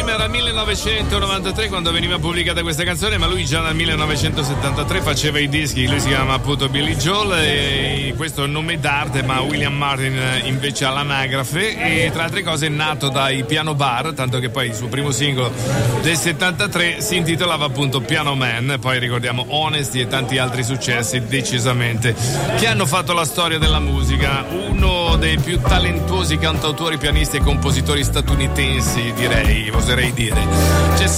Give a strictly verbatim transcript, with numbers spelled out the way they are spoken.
nome era millenovecentonovantatré quando veniva pubblicata questa canzone, ma lui già nel millenovecentosettantatré faceva i dischi. Lui si chiama appunto Billy Joel e questo è il nome d'arte, ma William Martin invece ha l'anagrafe, e tra altre cose è nato dai Piano Bar, tanto che poi il suo primo singolo del settantatré si intitolava appunto Piano Man. Poi ricordiamo Honesty e tanti altri successi decisamente che hanno fatto la storia della musica. Uno dei più talentuosi cantautori, pianisti e compositori statunitensi, direi, oserei dire. C'è